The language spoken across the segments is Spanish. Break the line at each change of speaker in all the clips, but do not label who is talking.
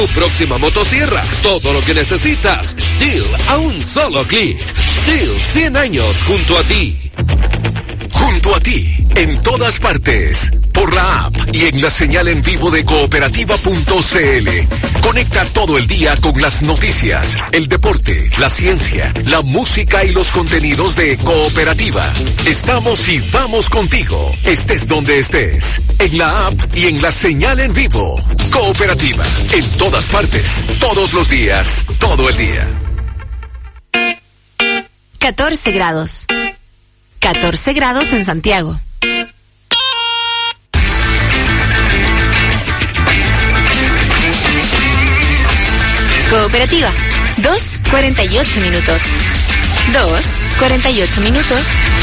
Tu próxima motosierra, todo lo que necesitas, Stihl a un solo clic. Stihl, 100 años junto a ti.
Junto a ti, en todas partes, por la app y en la señal en vivo de cooperativa.cl. Conecta todo el día con las noticias, el deporte, la ciencia, la música y los contenidos de Cooperativa. Estamos y vamos contigo, estés donde estés, en la app y en la señal en vivo. Cooperativa, en todas partes, todos los días, todo el día.
14 grados. 14 grados en Santiago. Cooperativa, 2:48 minutos. 2:48 minutos.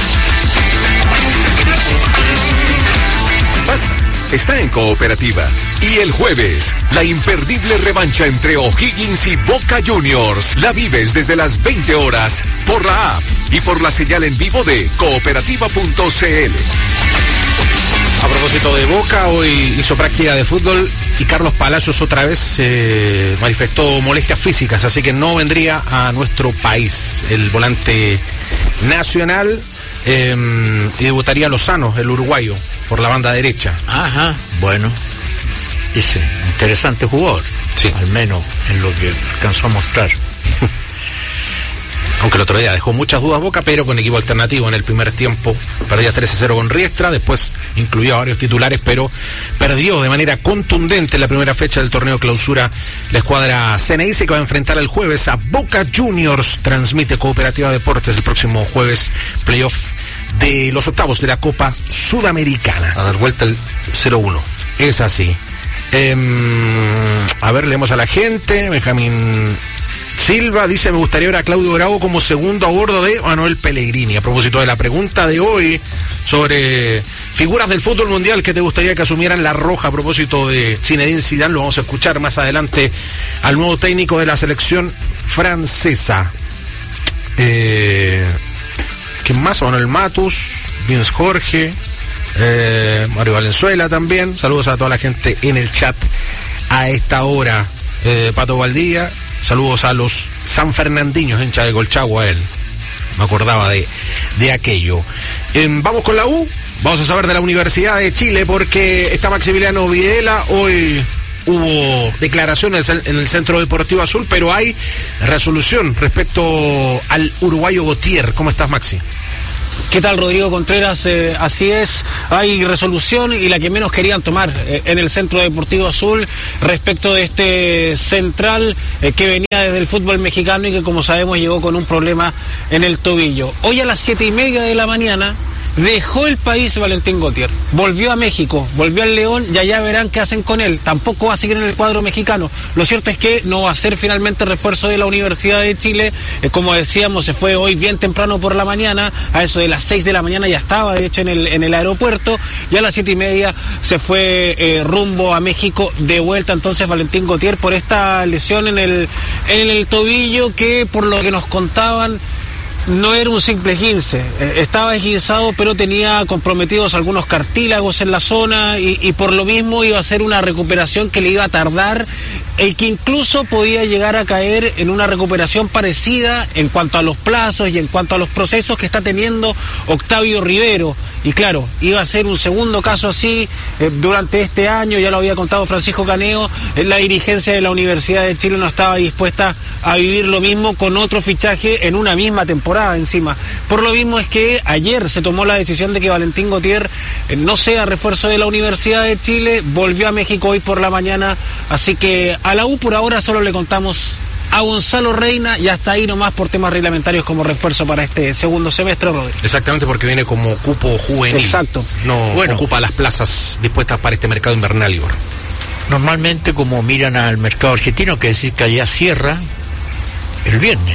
Si pasa, está en Cooperativa. Y el jueves, la imperdible revancha entre O'Higgins y Boca Juniors. La vives desde las 20 horas por la app y por la señal en vivo de cooperativa.cl.
A propósito de Boca, hoy hizo práctica de fútbol y Carlos Palacios otra vez manifestó molestias físicas, así que no vendría a nuestro país el volante nacional y debutaría Lozano, el uruguayo, por la banda derecha.
Ajá, bueno, dice, interesante jugador,
sí,
al menos en lo que alcanzó a mostrar.
Aunque el otro día dejó muchas dudas Boca, pero con equipo alternativo en el primer tiempo. Perdía 13-0 con Riestra, después incluyó a varios titulares, pero perdió de manera contundente en la primera fecha del torneo clausura la escuadra Ceneice, que va a enfrentar el jueves a Boca Juniors. Transmite Cooperativa Deportes el próximo jueves, playoff de los octavos de la Copa Sudamericana.
A dar vuelta el 0-1.
Es así. A ver, leemos a la gente. Benjamín Silva dice: me gustaría ver a Claudio Bravo como segundo a bordo de Manuel Pellegrini. A propósito de la pregunta de hoy sobre figuras del fútbol mundial que te gustaría que asumieran la roja, a propósito de Zinedine Zidane, lo vamos a escuchar más adelante al nuevo técnico de la selección francesa. ¿Quién más? Manuel Matus, Vince Jorge, Mario Valenzuela también. Saludos a toda la gente en el chat a esta hora. Pato Valdía, saludos a los sanfernandiños, hincha de Colchagua, él. Me acordaba de aquello. Vamos con la U, vamos a saber de la Universidad de Chile, porque está Maximiliano Videla. Hoy hubo declaraciones en el Centro Deportivo Azul, pero hay resolución respecto al uruguayo Gautier. ¿Cómo estás, Maxi?
¿Qué tal, Rodrigo Contreras? Así es, hay resolución y la que menos querían tomar en el Centro Deportivo Azul respecto de este central que venía desde el fútbol mexicano y que, como sabemos, llegó con un problema en el tobillo. Hoy a las 7:30 de la mañana dejó el país Valentín Gautier, volvió a México, volvió al León y allá verán qué hacen con él. Tampoco va a seguir en el cuadro mexicano. Lo cierto es que no va a ser finalmente refuerzo de la Universidad de Chile. Como decíamos, se fue hoy bien temprano por la mañana, a eso de las 6 de la mañana ya estaba de hecho en el aeropuerto, y a las 7:30 se fue rumbo a México de vuelta. Entonces Valentín Gautier, por esta lesión en el tobillo, que por lo que nos contaban no era un simple esguince, estaba esguinzado, pero tenía comprometidos algunos cartílagos en la zona y por lo mismo iba a ser una recuperación que le iba a tardar y que incluso podía llegar a caer en una recuperación parecida en cuanto a los plazos y en cuanto a los procesos que está teniendo Octavio Rivero. Y claro, iba a ser un segundo caso así durante este año, ya lo había contado Francisco Caneo, la dirigencia de la Universidad de Chile no estaba dispuesta a vivir lo mismo con otro fichaje en una misma temporada encima. Por lo mismo es que ayer se tomó la decisión de que Valentín Gautier no sea refuerzo de la Universidad de Chile, volvió a México hoy por la mañana, así que a la U por ahora solo le contamos a Gonzalo Reina y hasta ahí nomás por temas reglamentarios como refuerzo para este segundo semestre, Rodri.
Exactamente, porque viene como cupo juvenil.
Exacto.
No
bueno,
ocupa las plazas dispuestas para este mercado invernal, Igor.
Normalmente, como miran al mercado argentino, que decir que allá cierra el viernes.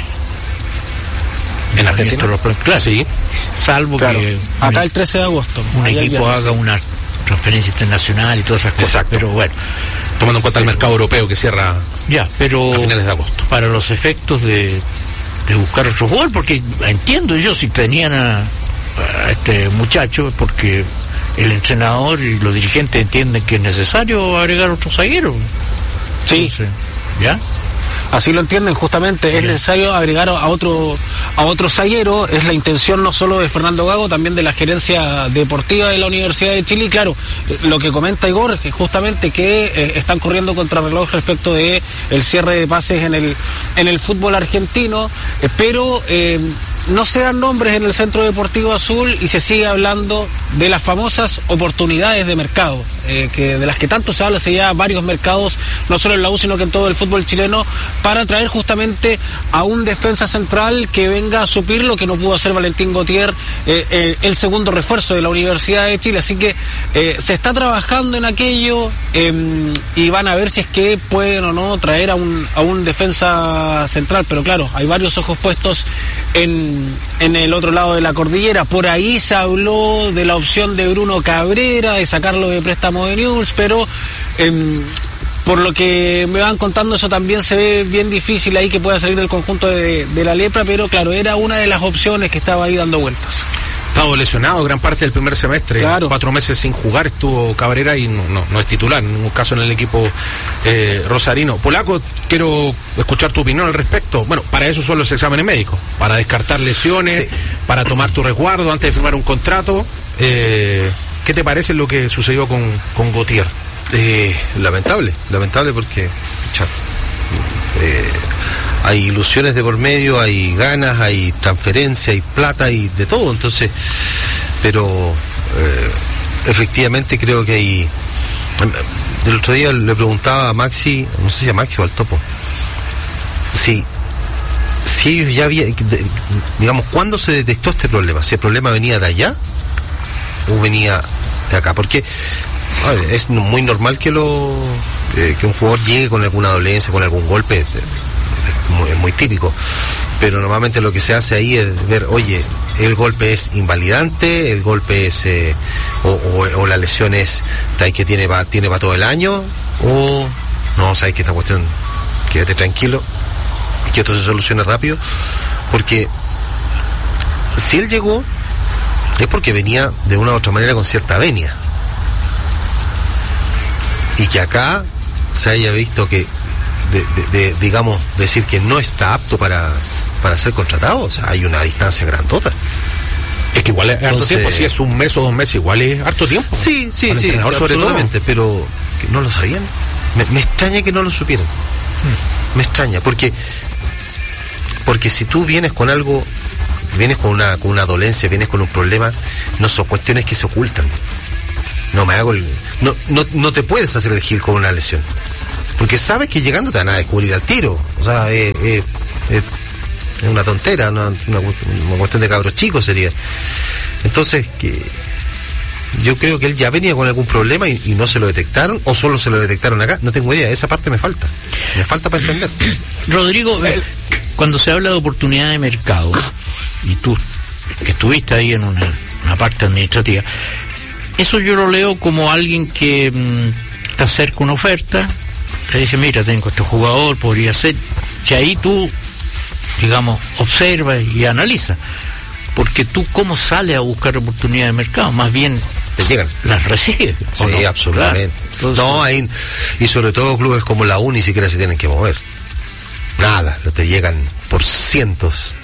¿En Argentina?
Claro,
sí.
Salvo
claro,
que
acá el 13 de agosto
un equipo haga una transferencia internacional y todas esas cosas.
Exacto.
Pero bueno,
tomando en cuenta el mercado europeo que cierra
ya, pero
a finales de agosto.
Para los efectos de buscar otro jugador, porque entiendo yo, si tenían a este muchacho, porque el entrenador y los dirigentes entienden que es necesario agregar otro zaguero.
Sí.
Entonces, ¿Ya?
Así lo entienden, justamente. Es necesario agregar a otro zaguero. Es la intención no solo de Fernando Gago, también de la gerencia deportiva de la Universidad de Chile. Y claro, lo que comenta Igor, que justamente que están corriendo contrarreloj respecto de el cierre de pases en el fútbol argentino, pero no se dan nombres en el Centro Deportivo Azul y se sigue hablando de las famosas oportunidades de mercado, que de las que tanto se habla hace ya varios mercados, no solo en la U, sino que en todo el fútbol chileno, para traer justamente a un defensa central que venga a suplir lo que no pudo hacer Valentín Gauthier, el segundo refuerzo de la Universidad de Chile. Así que se está trabajando en aquello y van a ver si es que pueden o no traer a un defensa central, pero claro, hay varios ojos puestos en el otro lado de la cordillera. Por ahí se habló de la opción de Bruno Cabrera, de sacarlo de préstamo de Newell's, pero por lo que me van contando, eso también se ve bien difícil ahí que pueda salir del conjunto de la Lepra, pero claro, era una de las opciones que estaba ahí dando vueltas.
Estado lesionado gran parte del primer semestre, claro. 4 meses sin jugar estuvo Cabrera y no es titular en ningún caso en el equipo rosarino. Polaco, quiero escuchar tu opinión al respecto. Bueno, para eso son los exámenes médicos, para descartar lesiones, sí, para tomar tu resguardo antes de firmar un contrato. ¿Qué te parece lo que sucedió con Gauthier?
Lamentable porque hay ilusiones de por medio, hay ganas, hay transferencia, hay plata, y de todo, entonces, pero efectivamente creo que hay. El otro día le preguntaba a Maxi, no sé si a Maxi o al Topo, si ellos ya habían, digamos, ¿cuándo se detectó este problema? Si el problema venía de allá o venía de acá, porque es muy normal que un jugador llegue con alguna dolencia, con algún golpe, es muy típico, pero normalmente lo que se hace ahí es ver, oye, el golpe es invalidante, el golpe es o la lesión es que tiene para todo el año, o no, sabes que esta cuestión, quédate tranquilo, que esto se solucione rápido, porque si él llegó es porque venía de una u otra manera con cierta venia, y que acá se haya visto que digamos, decir que no está apto para ser contratado, o sea, hay una distancia grandota.
Es que igual es harto tiempo, si es un mes o 2 meses, igual es harto tiempo.
Sí, absolutamente, pero que no lo sabían. Me extraña que no lo supieran. Me extraña, porque si tú vienes con algo, vienes con una dolencia, vienes con un problema, no son cuestiones que se ocultan. No te puedes hacer el gil con una lesión, porque sabes que llegando te van a descubrir al tiro. O sea, es una tontera, una cuestión de cabros chicos sería. Entonces, yo creo que él ya venía con algún problema y no se lo detectaron, o solo se lo detectaron acá, no tengo idea, esa parte me falta para entender.
Rodrigo, cuando se habla de oportunidad de mercado, y tú que estuviste ahí en una parte administrativa, eso yo lo leo como alguien que te acerca una oferta, te dice, mira, tengo este jugador, podría ser, que ahí tú, digamos, observas y analizas, porque tú cómo sales a buscar oportunidad de mercado, más bien
te llegan,
las recibes.
Sí, no, absolutamente. Claro. Entonces, no, hay, y sobre todo clubes como la U ni siquiera se tienen que mover. Nada, te llegan por cientos,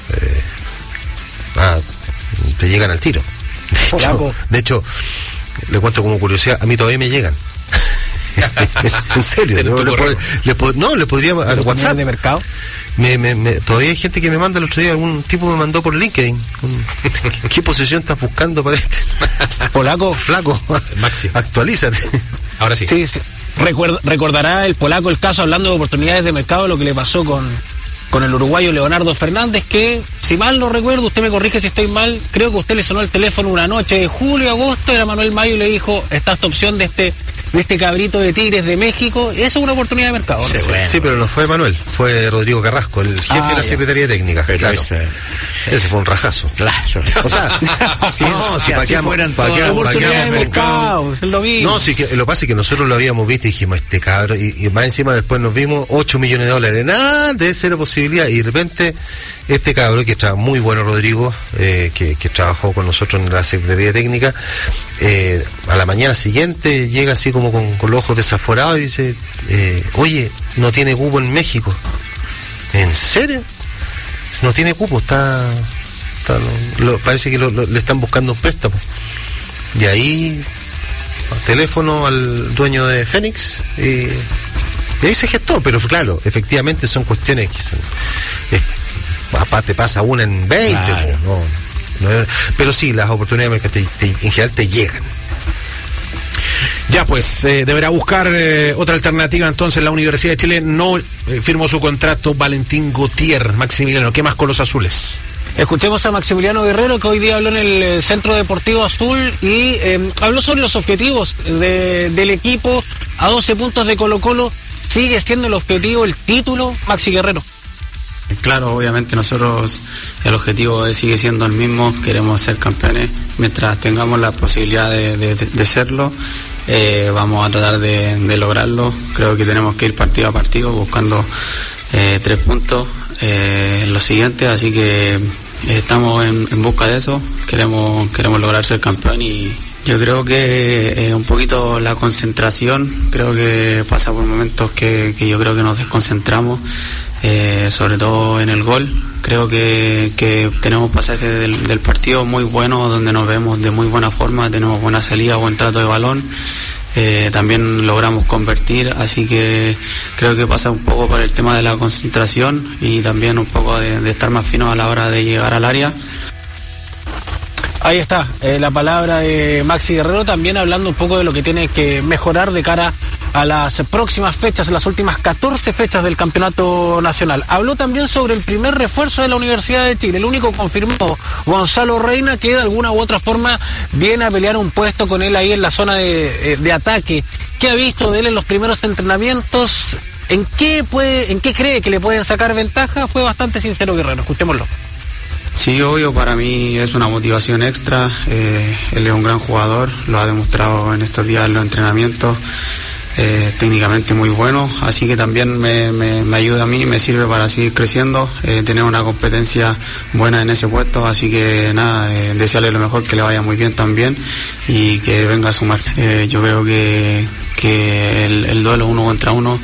te llegan al tiro. De hecho, le cuento como curiosidad, a mí todavía me llegan. En serio, le podría al WhatsApp
de mercado.
Todavía hay gente que me manda. El otro día algún tipo me mandó por LinkedIn ¿qué posición estás buscando para este?
Polaco,
flaco,
Maxi,
actualízate.
Ahora sí.
Sí. Recordará el Polaco el caso, hablando de oportunidades de mercado, lo que le pasó con el uruguayo Leonardo Fernández, que, si mal no recuerdo, usted me corrige si estoy mal, creo que usted le sonó el teléfono una noche de julio, agosto, era Manuel Mayo, y le dijo, está esta opción de este cabrito de Tigres de México, esa es una oportunidad de mercado.
Sí, bueno. Sí, pero no fue Manuel, fue Rodrigo Carrasco, el jefe de la Secretaría Técnica. Pero claro. Ese fue un rajazo.
Claro. O sea, si así fueran todas las
oportunidades de mercado, es lo mismo.
No, sí, que lo que pasa es que nosotros lo habíamos visto y dijimos, este cabro, y más encima después nos vimos $8 millones, nada de cero posibilidad, y de repente este cabro, que está muy bueno, Rodrigo, que trabajó con nosotros en la Secretaría Técnica, a la mañana siguiente llega así como con los ojos desaforados y dice, oye, no tiene cupo en México. ¿En serio? No tiene cupo, parece que le están buscando un préstamo. Y ahí, teléfono al dueño de Fénix, y ahí se gestó, pero claro, efectivamente son cuestiones que son, te pasa una en 20, claro. Pero sí, las oportunidades en general te llegan.
Ya pues, deberá buscar otra alternativa entonces. La Universidad de Chile no firmó su contrato Valentín Gautier. Maximiliano, ¿qué más con los azules?
Escuchemos a Maximiliano Guerrero, que hoy día habló en el Centro Deportivo Azul y habló sobre los objetivos del equipo a 12 puntos de Colo-Colo. ¿Sigue siendo el objetivo el título, Maxi Guerrero?
Claro, obviamente nosotros el objetivo sigue siendo el mismo, queremos ser campeones. Mientras tengamos la posibilidad de serlo, vamos a tratar de lograrlo. Creo que tenemos que ir partido a partido buscando 3 puntos en los siguientes, así que estamos en busca de eso. Queremos lograr ser campeón y yo creo que un poquito la concentración, creo que pasa por momentos que yo creo que nos desconcentramos, sobre todo en el gol. Creo que tenemos pasajes del partido muy buenos, donde nos vemos de muy buena forma, tenemos buena salida, buen trato de balón, también logramos convertir, así que creo que pasa un poco por el tema de la concentración y también un poco de estar más fino a la hora de llegar al área.
Ahí está, la palabra de Maxi Guerrero, también hablando un poco de lo que tiene que mejorar de cara a las próximas fechas, las últimas 14 fechas del campeonato nacional. Habló también sobre el primer refuerzo de la Universidad de Chile, el único confirmado, Gonzalo Reina, que de alguna u otra forma viene a pelear un puesto con él ahí en la zona de ataque. ¿Qué ha visto de él en los primeros entrenamientos? ¿En qué cree que le pueden sacar ventaja? Fue bastante sincero Guerrero, escuchémoslo.
Sí, obvio, para mí es una motivación extra. Él es un gran jugador, lo ha demostrado en estos días en los entrenamientos, técnicamente muy bueno, así que también me ayuda a mí, me sirve para seguir creciendo, tener una competencia buena en ese puesto, así que nada, desearle lo mejor, que le vaya muy bien también y que venga a sumar. Yo creo que el duelo 1 contra 1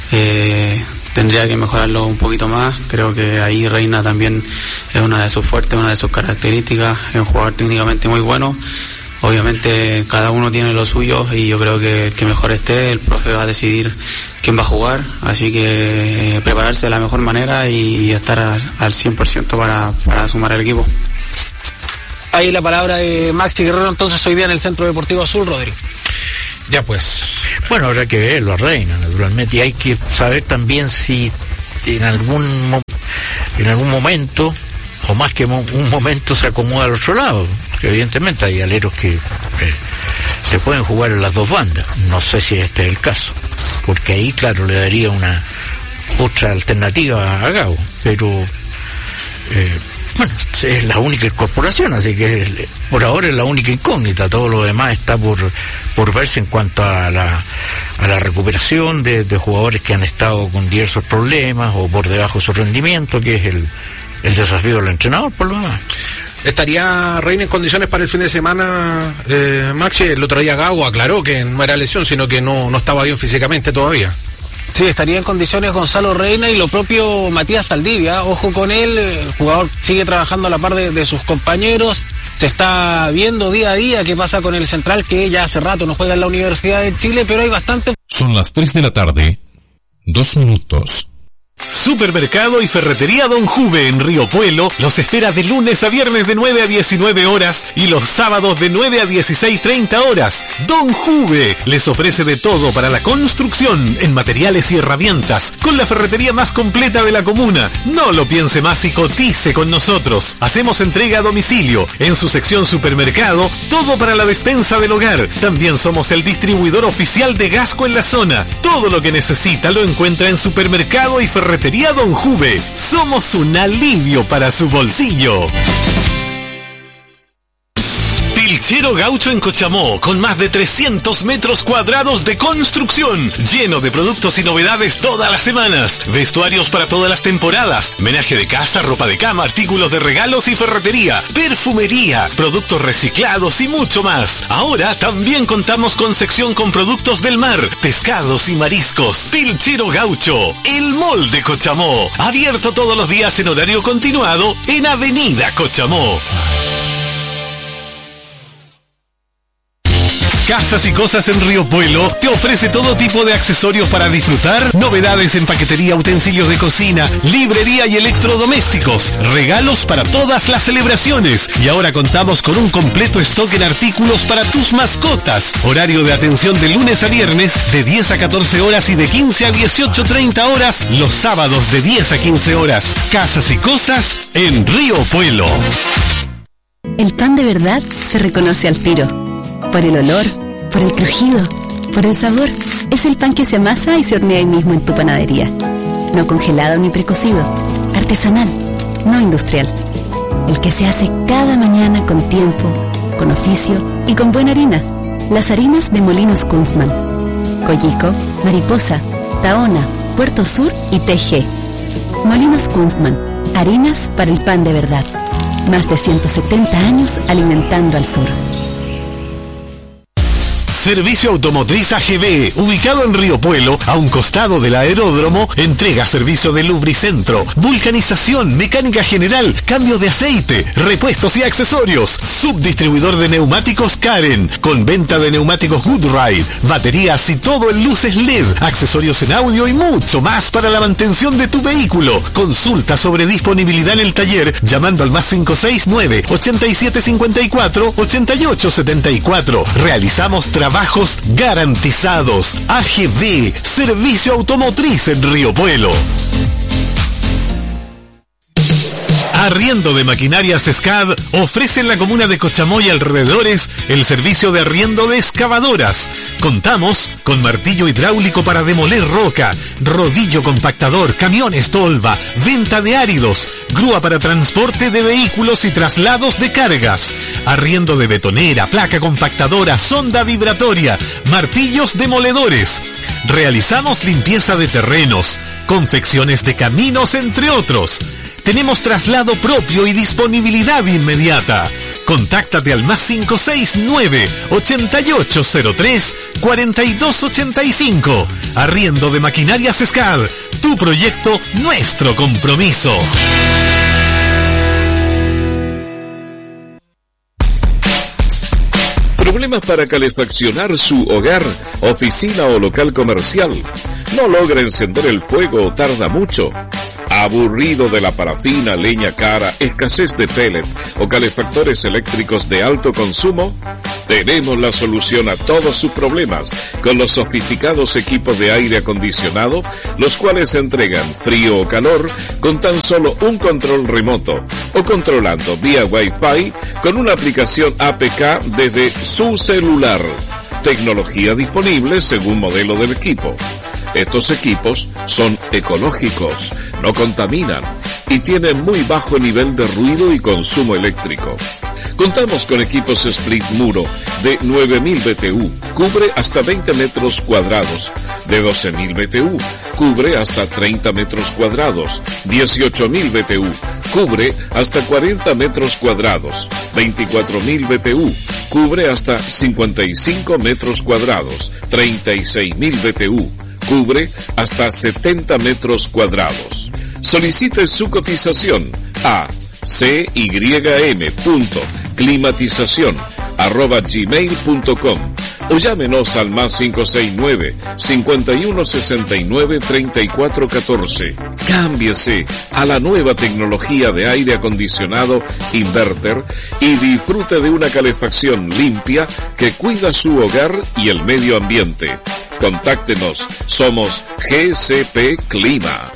tendría que mejorarlo un poquito más. Creo que ahí Reina también es una de sus fuertes, una de sus características, es un jugador técnicamente muy bueno. Obviamente cada uno tiene lo suyo y yo creo que el que mejor esté, el profe va a decidir quién va a jugar, así que prepararse de la mejor manera y estar al 100% para sumar al equipo.
Ahí la palabra de Maxi Guerrero entonces hoy día en el Centro Deportivo Azul, Rodri.
Ya pues, bueno, habrá que verlo a Reina, naturalmente, y hay que saber también si en algún momento, o más que un momento, se acomoda al otro lado, que evidentemente hay aleros que se pueden jugar en las dos bandas. No sé si este es el caso, porque ahí, claro, le daría una otra alternativa a Gago, pero bueno, es la única incorporación, así que por ahora es la única incógnita. Todo lo demás está por verse en cuanto a la recuperación de jugadores que han estado con diversos problemas o por debajo de su rendimiento, que es el desafío del entrenador, por lo demás.
¿Estaría Reina en condiciones para el fin de semana, Maxi? El otro día Gago aclaró que no era lesión, sino que no estaba bien físicamente todavía.
Sí, estaría en condiciones Gonzalo Reina y lo propio Matías Saldivia. Ojo con él, el jugador sigue trabajando a la par de sus compañeros. Se está viendo día a día qué pasa con el central, que ya hace rato no juega en la Universidad de Chile, pero hay bastante...
Son las 3 de la tarde, 2 minutos. Supermercado y Ferretería Don Juve en Río Puelo los espera de lunes a viernes de 9 a 19 horas y los sábados de 9 a 16:30 horas. Don Juve les ofrece de todo para la construcción en materiales y herramientas, con la ferretería más completa de la comuna. No lo piense más y cotice con nosotros. Hacemos entrega a domicilio. En su sección supermercado, todo para la despensa del hogar. También somos el distribuidor oficial de Gasco en la zona. Todo lo que necesita lo encuentra en Supermercado y Ferretería Don Juve. Somos un alivio para su bolsillo.
Pilchero Gaucho en Cochamó, con más de 300 metros cuadrados de construcción, lleno de productos y novedades todas las semanas. Vestuarios para todas las temporadas, menaje de casa, ropa de cama, artículos de regalos y ferretería, perfumería, productos reciclados y mucho más. Ahora también contamos con sección con productos del mar, pescados y mariscos. Pilchero Gaucho, el mall de Cochamó, abierto todos los días en horario continuado en Avenida Cochamó. Casas y Cosas en Río Puelo te ofrece todo tipo de accesorios para disfrutar, novedades en paquetería, utensilios de cocina, librería y electrodomésticos, regalos para todas las celebraciones. Y ahora contamos con un completo stock en artículos para tus mascotas. Horario de atención de lunes a viernes de 10 a 14 horas y de 15 a 18:30 horas los sábados de 10 a 15 horas. Casas y Cosas en Río Puelo.
El pan de verdad se reconoce al tiro. Por el olor, por el crujido, por el sabor. Es el pan que se amasa y se hornea ahí mismo en tu panadería. No congelado ni precocido. Artesanal, no industrial. El que se hace cada mañana con tiempo, con oficio y con buena harina. Las harinas de Molinos Kunstmann. Collico, Mariposa, Tahona, Puerto Sur y TG. Molinos Kunstmann. Harinas para el pan de verdad. Más de 170 años alimentando al sur.
Servicio Automotriz AGB, ubicado en Río Puelo, a un costado del aeródromo, entrega servicio de lubricentro, vulcanización, mecánica general, cambio de aceite, repuestos y accesorios. Subdistribuidor de neumáticos Karen, con venta de neumáticos Goodride, baterías y todo en luces LED, accesorios en audio y mucho más para la mantención de tu vehículo. Consulta sobre disponibilidad en el taller llamando al más 569-8754-8874. Realizamos trabajos garantizados. AGB, Servicio Automotriz en Río Puelo. Arriendo de Maquinarias SCAD ofrece en la comuna de Cochamó y alrededores el servicio de arriendo de excavadoras. Contamos con martillo hidráulico para demoler roca, rodillo compactador, camiones tolva, venta de áridos, grúa para transporte de vehículos y traslados de cargas, arriendo de betonera, placa compactadora, sonda vibratoria, martillos demoledores. Realizamos limpieza de terrenos, confecciones de caminos, entre otros. Tenemos traslado propio y disponibilidad inmediata. Contáctate al más 569-8803-4285. Arriendo de Maquinarias SCAD. Tu proyecto, nuestro compromiso.
¿Problemas para calefaccionar su hogar, oficina o local comercial? ¿No logra encender el fuego o tarda mucho? ¿Aburrido de la parafina, leña cara, escasez de pellet o calefactores eléctricos de alto consumo? Tenemos la solución a todos sus problemas con los sofisticados equipos de aire acondicionado, los cuales entregan frío o calor con tan solo un control remoto o controlando vía Wi-Fi con una aplicación APK desde su celular. Tecnología disponible según modelo del equipo. Estos equipos son ecológicos, no contaminan y tienen muy bajo nivel de ruido y consumo eléctrico. Contamos con equipos split muro de 9000 BTU, cubre hasta 20 metros cuadrados, de 12000 BTU, cubre hasta 30 metros cuadrados, 18000 BTU, cubre hasta 40 metros cuadrados, 24000 BTU, cubre hasta 55 metros cuadrados, 36000 BTU, cubre hasta 70 metros cuadrados. Solicite su cotización a cym.climatizacion@gmail.com o llámenos al más 569-5169-3414. Cámbiese a la nueva tecnología de aire acondicionado inverter y disfrute de una calefacción limpia que cuida su hogar y el medio ambiente. Contáctenos, somos GCP Clima.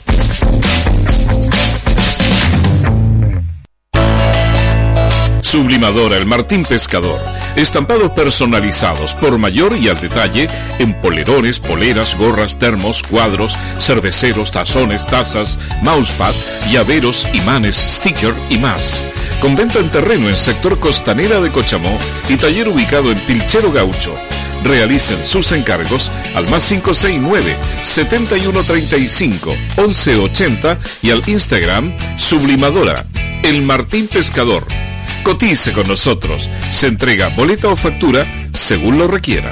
Sublimadora El Martín Pescador Estampados personalizados por mayor y al detalle en polerones, poleras, gorras, termos, cuadros, cerveceros, tazones, tazas, mousepad, llaveros, imanes, sticker y más. Con venta en terreno en sector Costanera de Cochamó y taller ubicado en Pilchero Gaucho. Realicen sus encargos al más 569-7135-1180 y al Instagram Sublimadora, El Martín Pescador. Cotice con nosotros. Se entrega boleta o factura según lo requieran.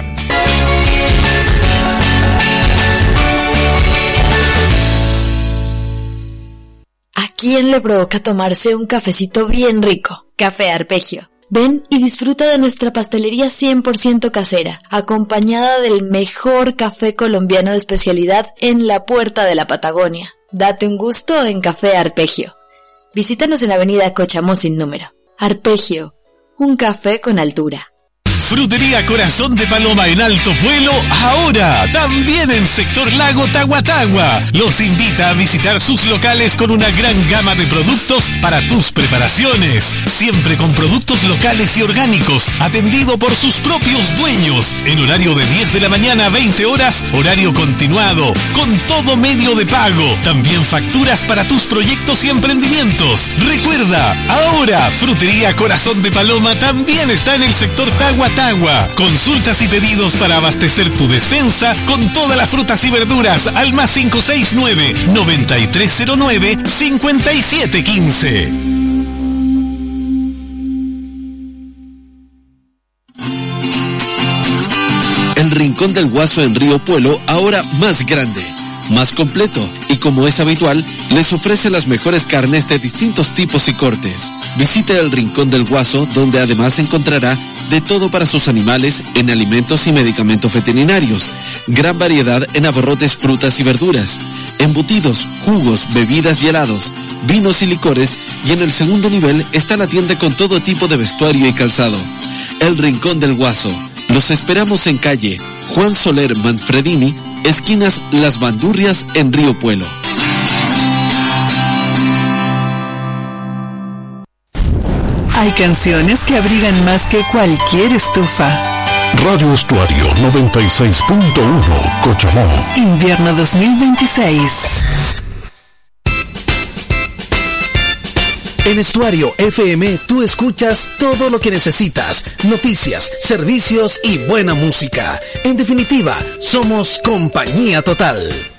¿A quién le provoca tomarse un cafecito bien rico? Café Arpegio. Ven y disfruta de nuestra pastelería 100% casera, acompañada del mejor café colombiano de especialidad en la puerta de la Patagonia. Date un gusto en Café Arpegio. Visítanos en Avenida Cochamó sin número. Arpegio, un café con altura.
Frutería Corazón de Paloma en Alto Puelo, ahora también en sector Lago Tahuatahua. Los invita a visitar sus locales con una gran gama de productos para tus preparaciones. Siempre con productos locales y orgánicos, atendido por sus propios dueños. En horario de 10 de la mañana a 20 horas, horario continuado, con todo medio de pago. También facturas para tus proyectos y emprendimientos. Recuerda, ahora Frutería Corazón de Paloma también está en el sector Tahuatahua. Consultas y pedidos para abastecer tu despensa con todas las frutas y verduras al más 569-9309-5715.
El Rincón del Guaso en Río Puelo, ahora más grande, más completo, y como es habitual, les ofrece las mejores carnes de distintos tipos y cortes. Visite el Rincón del Guaso, donde además encontrará de todo para sus animales en alimentos y medicamentos veterinarios, gran variedad en abarrotes, frutas y verduras, embutidos, jugos, bebidas y helados, vinos y licores, y en el segundo nivel está la tienda con todo tipo de vestuario y calzado. El Rincón del Guaso. Los esperamos en calle Juan Soler Manfredini, esquinas Las Bandurrias en Río Puelo.
Hay canciones que abrigan más que cualquier estufa.
Radio Estuario 96.1 Cochamó.
Invierno 2026.
En Estuario FM tú escuchas todo lo que necesitas, noticias, servicios y buena música. En definitiva, somos Compañía Total.